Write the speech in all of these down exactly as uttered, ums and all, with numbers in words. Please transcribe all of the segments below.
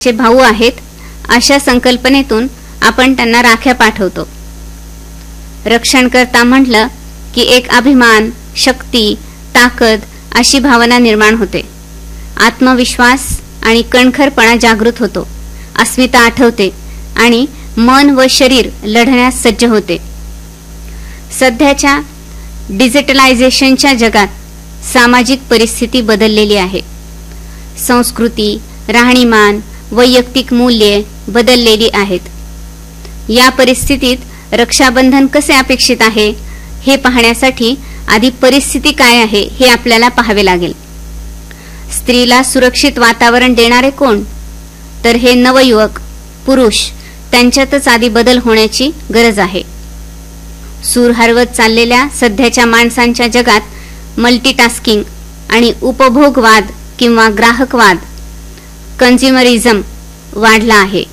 चे भाऊ आहेत अशा संकल्पनेतून आपण त्यांना राख्या पाठवतो. रक्षणकर्ता म्हटलं की एक अभिमान, शक्ती, ताकद अशी भावना निर्माण होते. आत्मविश्वास आणि कणखरपणा जागृत होतो. अस्मिता आठवते आणि मन व शरीर लढण्यास सज्ज होते. सध्याच्या डिजिटलायझेशनच्या जगात सामाजिक परिस्थिती बदललेली आहे. संस्कृती, राहणीमान, वैयक्तिक मूल्ये बदललेली आहेत. या परिस्थितीत रक्षाबंधन कसे अपेक्षित आहे हे पाहण्यासाठी आधी परिस्थिती काय आहे हे आपल्याला पाहावे लागेल. स्त्रीला सुरक्षित वातावरण देणारे कोण? तर हे नवयुवक, पुरुष, त्यांच्यातच आधी बदल होण्याची गरज आहे. सूर हरवत चाललेल्या सध्याच्या माणसांच्या जगात मल्टीटास्किंग आणि उपभोगवाद किंवा ग्राहकवाद, कन्झ्युमरिझम वाढला आहे.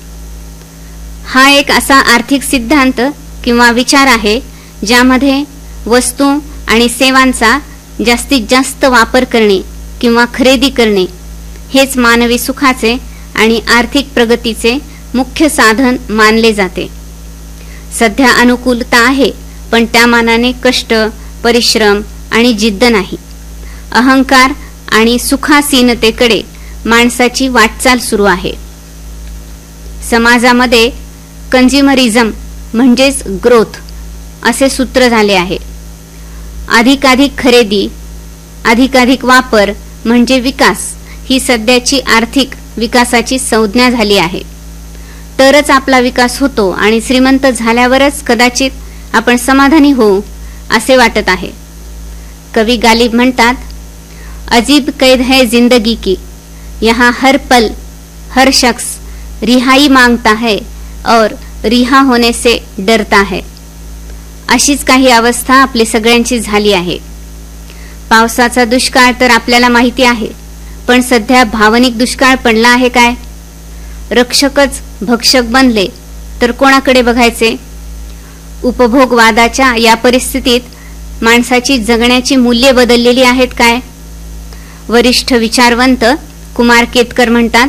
हा एक असा आर्थिक सिद्धांत किंवा विचार आहे ज्यामध्ये वस्तू आणि सेवांचा जास्तीत जास्त वापर करणे किंवा खरेदी करणे हेच मानवी सुखाचे आणि आर्थिक प्रगतीचे मुख्य साधन मानले जाते. सध्या अनुकूलता आहे, पण त्या मानाने कष्ट, परिश्रम आणि जिद्द नाही. अहंकार आणि सुखासीनतेकडे माणसाची वाटचाल सुरू आहे. समाजामध्ये कन्झ्युमरिझम म्हणजेच ग्रोथ असे सूत्र झाले आहे. अधिकाधिक खरेदी, अधिकाधिक वापर म्हणजे विकास ही सध्याची आर्थिक विकासाची संज्ञा झाली आहे. तरच आपला विकास होतो आणि श्रीमंत झाल्यावरच कदाचित आपण समाधानी होऊ असे वाटत आहे. कवी गालिब म्हणतात, अजीब कैद है जिंदगी की, यहाँ हर पल हर शख्स रिहाई मांगता है और रिहा होने से डरता है. अशीच काही अवस्था आपली सगळ्यांची झाली आहे. पावसाचा दुष्काळ तर आपल्याला माहिती आहे, पण सध्या भावनिक दुष्काळ पडला आहे काय? रक्षकच भक्षक बनले तर कोणाकडे बघायचे? उपभोगवादाच्या या परिस्थितीत माणसाची जगण्याची मूल्ये बदललेली आहेत काय? वरिष्ठ विचारवंत कुमार केतकर म्हणतात,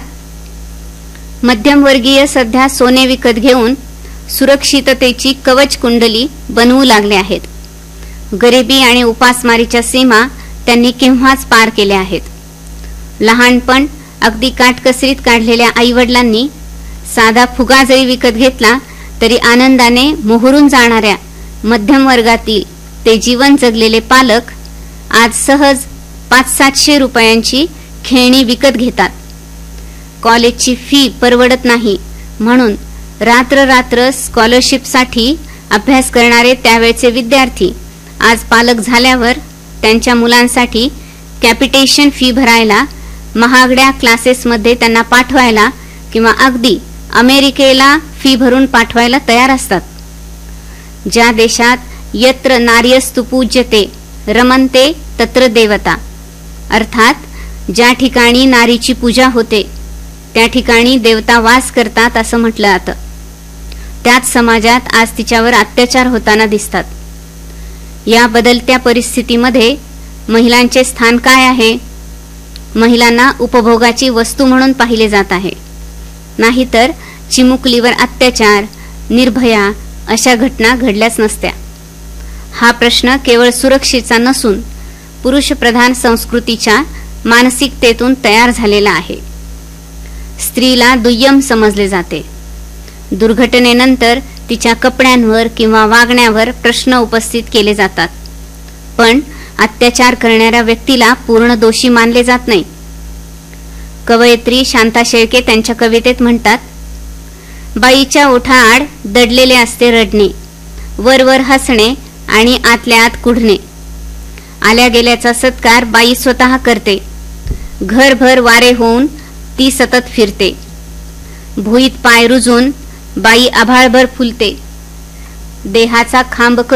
मध्यमवर्गीय सध्या सोने विकत घेऊन सुरक्षिततेची कवच कुंडली बनवू लागले आहेत. गरिबी आणि उपासमारीच्या सीमा त्यांनी केव्हाच पार केल्या आहेत. लहानपण अगदी काटकसरीत काढलेल्या आईवडिलांनी साधा फुगा जरी विकत घेतला तरी आनंदाने मोहरून जाणाऱ्या मध्यम वर्गातील ते जीवन जगलेले पालक आज सहज पाच सातशे रुपयांची खेळणी विकत घेतात. कॉलेजची फी परवडत नाही म्हणून रात्र रात्र स्कॉलरशिपसाठी अभ्यास करणारे त्यावेळचे विद्यार्थी आज पालक झाल्यावर त्यांच्या मुलांसाठी कॅपिटेशन फी भरायला, महागड्या क्लासेसमध्ये त्यांना पाठवायला किंवा अगदी अमेरिकेला फी भरून पाठवायला तयार असतात. ज्या देशात यत्र नार्यस्तु पूज्यते रमन्ते तत्र देवता, अर्थात ज्या ठिकाणी नारीची पूजा होते त्या ठिकाणी देवता वास करतात असं म्हटलं जातं. त्याच समाजात आज तिच्यावर अत्याचार होताना दिसतात. या बदलत्या परिस्थितीमध्ये महिलांचे स्थान काय आहे? महिलांना उपभोगाची वस्तू म्हणून पाहिले जात आहे. नाहीतर चिमुकलीवर अत्याचार, निर्भया अशा घटना घडल्याच नसत्या. हा प्रश्न केवळ सुरक्षेचा नसून पुरुषप्रधान संस्कृतीच्या मानसिकतेतून तयार झालेला आहे. स्त्रीला दुय्यम समजले जाते. दुर्घटनेनंतर तिच्या कपड्यांवर किंवा वागण्यावर प्रश्न उपस्थित केले जातात, पण अत्याचार करणाऱ्या व्यक्तीला पूर्ण दोषी मानले जात नाही. कवयित्री शांता शेळके त्यांच्या कवितेत म्हणतात, बाईच्या ओठाआड दडलेले असते रडणे, वरवर हसणे आणि आतल्या आत कुढणे. आल्या गेल्याचा सत्कार बाई स्वतः करते. घरभर वारे होऊन ती सतत फिरते. भुईत पाय रुजून बाई आभाळभर फुलते. देहाचा खांब